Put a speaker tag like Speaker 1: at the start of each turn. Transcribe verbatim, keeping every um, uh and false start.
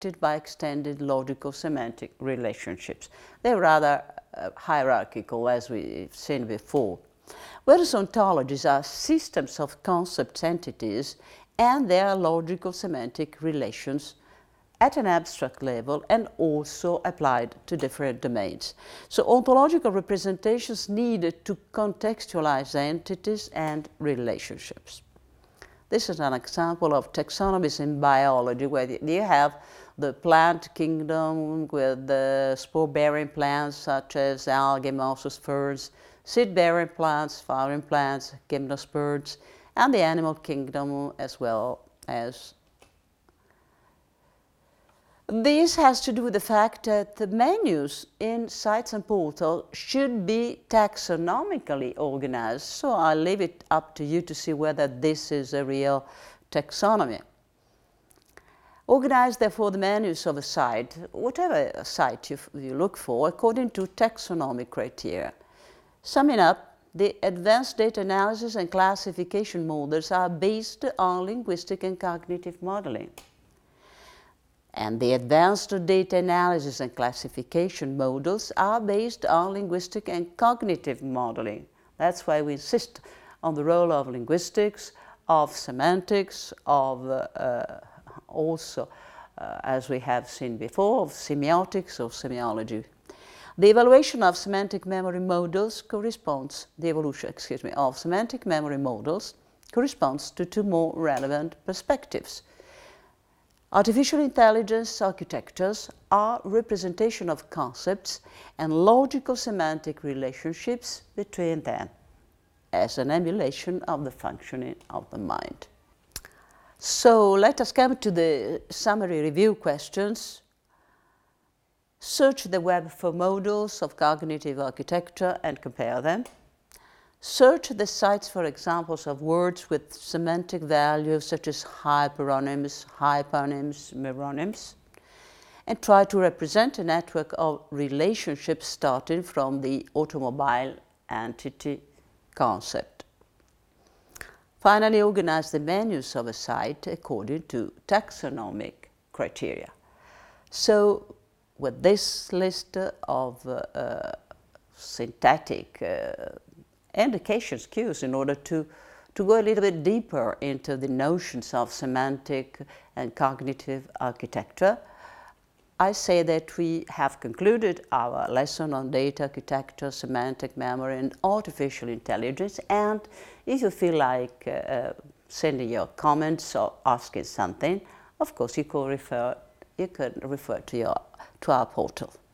Speaker 1: by extended logical semantic relationships. They're rather uh, hierarchical, as we've seen before. Whereas ontologies are systems of concept entities and their logical semantic relations at an abstract level and also applied to different domains. So ontological representations need to contextualize entities and relationships. This is an example of taxonomies in biology, where you have the plant kingdom with the spore-bearing plants such as algae, mosses, ferns, seed-bearing plants, flowering plants, gymnosperms, and the animal kingdom as well as. This has to do with the fact that the menus in sites and portals should be taxonomically organized, so I'll leave it up to you to see whether this is a real taxonomy. Organize, therefore, the menus of a site, whatever site you, you look for, according to taxonomic criteria. Summing up, the advanced data analysis and classification models are based on linguistic and cognitive modeling. And the advanced data analysis and classification models are based on linguistic and cognitive modeling. That's why we insist on the role of linguistics, of semantics, of uh, uh, also, uh, as we have seen before, of semiotics or semiology. The evaluation of semantic memory models corresponds, the evolution, excuse me, of semantic memory models corresponds to two more relevant perspectives. Artificial intelligence architectures are representation of concepts and logical semantic relationships between them, as an emulation of the functioning of the mind. So let us come to the summary review questions. Search the web for models of cognitive architecture and compare them. Search the sites for examples of words with semantic values such as hyperonyms, hyponyms, meronyms, and try to represent a network of relationships starting from the automobile entity concept. Finally, organize the menus of a site according to taxonomic criteria. So, with this list of uh, uh, synthetic uh, indications, cues, in order to, to go a little bit deeper into the notions of semantic and cognitive architecture, I say that we have concluded our lesson on data architecture, semantic memory, and artificial intelligence. And if you feel like uh, sending your comments or asking something, of course you could refer, you could refer to, your, to our portal.